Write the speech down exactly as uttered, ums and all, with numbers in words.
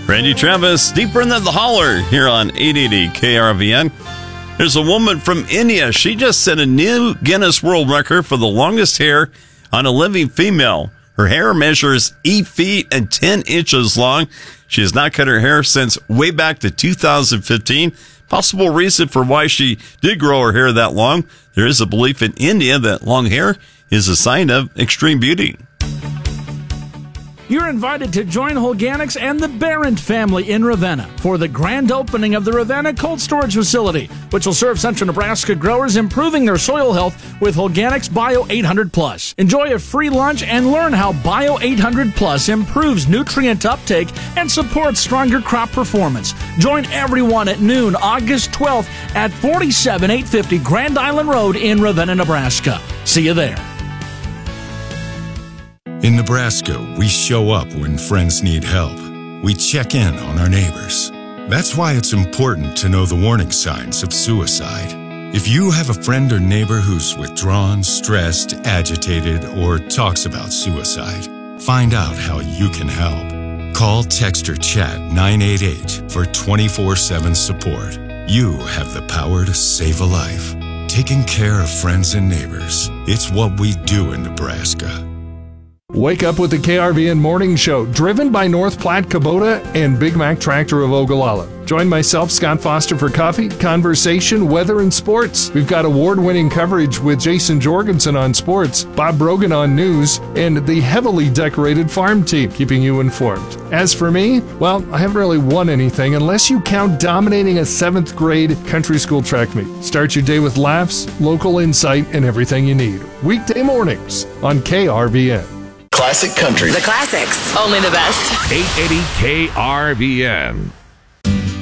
Randy Travis, Deeper Than the Holler, here on eight eighty K R V N. There's a woman from India. She just set a new Guinness World Record for the longest hair on a living female. Her hair measures eight feet and ten inches long. She has not cut her hair since way back to two thousand fifteen. Possible reason for why she did grow her hair that long. There is a belief in India that long hair is a sign of extreme beauty. You're invited to join Holganics and the Berendt family in Ravenna for the grand opening of the Ravenna Cold Storage Facility, which will serve central Nebraska growers improving their soil health with Holganics Bio eight hundred plus. Enjoy a free lunch and learn how Bio eight hundred plus improves nutrient uptake and supports stronger crop performance. Join everyone at noon, August twelfth at forty-seven eight fifty Grand Island Road in Ravenna, Nebraska. See you there. In Nebraska, we show up when friends need help. We check in on our neighbors. That's why it's important to know the warning signs of suicide. If you have a friend or neighbor who's withdrawn, stressed, agitated, or talks about suicide, find out how you can help. Call, text, or chat nine eight eight for twenty-four seven support. You have the power to save a life. Taking care of friends and neighbors. It's what we do in Nebraska. Wake up with the K R V N Morning Show, driven by North Platte Kubota and Big Mac Tractor of Ogallala. Join myself, Scott Foster, for coffee, conversation, weather, and sports. We've got award-winning coverage with Jason Jorgensen on sports, Bob Brogan on news, and the heavily decorated farm team keeping you informed. As for me, well, I haven't really won anything unless you count dominating a seventh grade country school track meet. Start your day with laughs, local insight, and everything you need. Weekday mornings on K R V N. Classic Country. The classics. Only the best. eight eighty K R V N.